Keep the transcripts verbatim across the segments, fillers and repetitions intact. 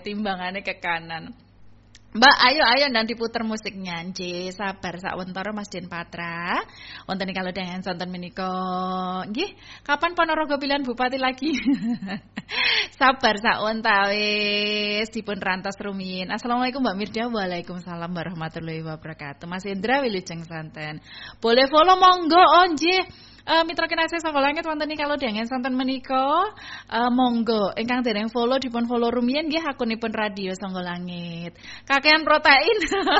Timbangannya ke kanan. Mbak, ayo ayo dan diputer musiknya. Nggih, sabar sak wentara Mas Den Patra. Wonten kalau dengan sonten menika. Nggih, kapan Ponorogo pilihan bupati lagi? Sabar sak wentawis dipun rantos rumiyin. Assalamualaikum Mbak Mirda. Waalaikumsalam warahmatullahi wabarakatuh. Mas Indra wilujeng santen. Boleh follow monggo oh nggih. Uh, Mitra kinasih saka langit wonten kalau dengan santen menika uh, monggo ingkang dereng follow dipun follow rumiyin nggih akunipun radio Sangga Langit. Kakean protein.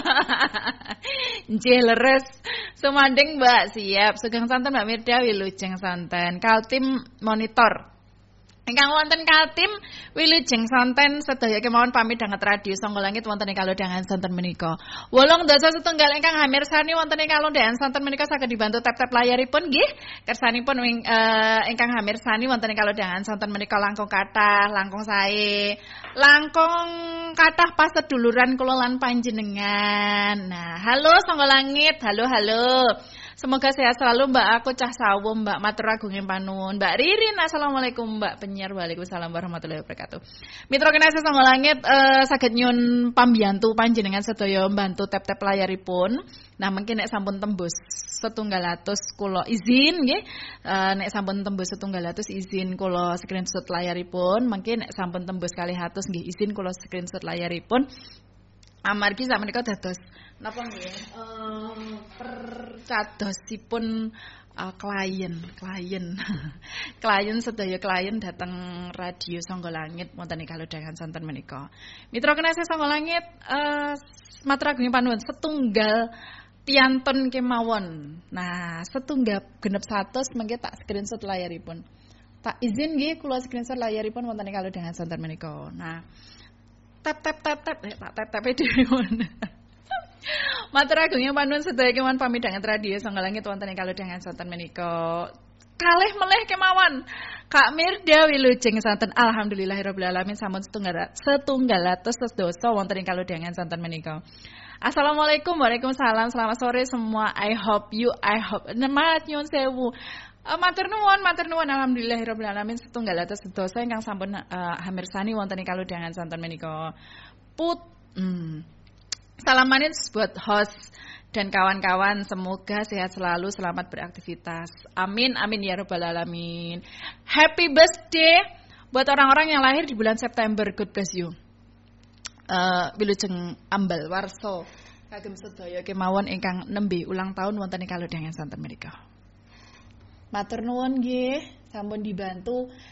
Nggih leres. Sumanding Mbak, siap. Sugeng santen Mbak Mirda wilujeng santen. Kaltim monitor. Ingkang wonten Kaltim wilujeng santen sedaya kemawon pamit dhanget radio Sangga Langit wonten ing kalodhangan santen menika. Wolung dasa setunggal ingkang hamirsani wonten ing kalodhangan santen menika saged dibantu tap-tap layaripun nggih. Kersanipun uh, ingkang hamirsani wonten ing kalodhangan santen menika langkung kathah, langkung sae. Langkung kathah paseduluran kula lan panjenengan. Nah, halo Sangga Langit, halo halo. Semoga sehat selalu Mbak, aku cah sawu Mbak, matur agunging panuwun. Mbak Ririn, assalamualaikum Mbak penyiar, waalaikumsalam warahmatullahi wabarakatuh. Mitra kinasih Sangga Langit eh, saged nyun pambiyantu panjenengan sedaya mbantu tap-tap layaripun. Nah, mungkin nek sampun tembus setunggal atus kula izin nggih. Eh, nek sampun tembus setunggal atus izin kula screenshot layaripun, mungkin nek sampun tembus kalih atus nggih izin kula screenshot layaripun. Amargi sakmenika dados napa nggih uh, percadosipun uh, klien klien klien sedaya klien dateng radio Sangga Langit wonten ing kalodhangan santen menika. Mitra kinasih Sangga Langit uh, matur agunging panuwun setunggal piantun kemawon. Nah, setunggal genep satus mengke tak screenshot layaripun. Tak izin nggih kula screenshot layaripun wonten ing kalodhangan santen menika. Nah, tap tap tap tap eh, tak tap tap dhewe. Matur agunging panuwun sedaya kemawon pamit dhanget radio Sangga Langit wonten ing kalodhangan santen menika. Kalih melih kemawon Kak Mirda wilujeng santen. Alhamdulillahirabbil alamin sampun setunggal setunggal atus sedasa wonten ing kalodhangan santen menika. Assalamualaikum, waalaikumsalam, selamat sore semua. I hope you, I hope. Nemat nyuwun sewu. Uh, matur nuwun, matur nuwun. Alhamdulillahirabbil alamin setunggal atus sedasa ingkang sampun uh, hamirsani wonten ing kalodhangan santen menika. Put hmm. Salam manis buat host dan kawan-kawan, semoga sehat selalu, selamat beraktivitas. Amin, amin ya rabbal alamin. Happy birthday buat orang-orang yang lahir di bulan September. God bless you. Uh, wilujeng ambal warso kagem sedaya kemawon ingkang nembe ulang tahun wonten ing kalodhangan santen menika. Matur nuwun nggih, sampun dibantu